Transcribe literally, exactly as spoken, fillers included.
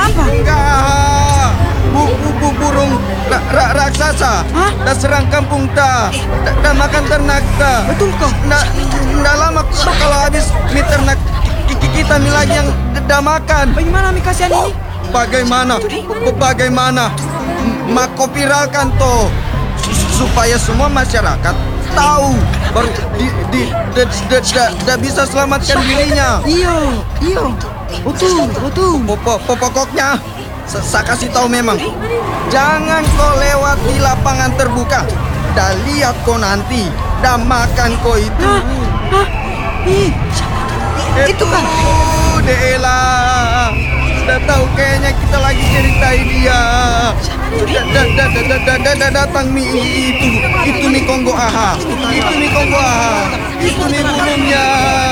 Apa? Enggak. Bu, bu, bu, burung ra, ra, raksasa. Hah? Dah serang kampung ta. Dah, dah makan ternak ta. Betul kok. Nggak, nggak lama k- kalau habis mie ternak ki- ki- kita nih lagi yang d- dah makan. Bagaimana Mi kasihan ini? Bagaimana? B- Bagaimana? M- Mako viralkan toh S- supaya semua masyarakat tahu baru di di da, da, da, da bisa selamatkan dirinya. Iyo, iyo. Betul, betul. Po- po- Pokoknya sa- saya kasih tahu memang jangan kau lewati lapangan terbuka. Dah lihat kau nanti dah makan kau itu. Hah? Hah? Ih, itu kan. Dela. Sudah tahu kayaknya kita lagi ceritain dia. Da, da, da, da, da, da, da, da, datang mi itu. Itu mi Kongo Aha. Itu mi Kongo Aha. Itu mi burungnya.